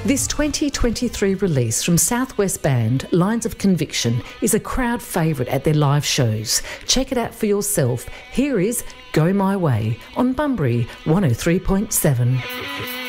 This 2023 release from Southwest band Lines of Conviction is a crowd favourite at their live shows. Check it out for yourself. Here is Go My Way on Bunbury 103.7.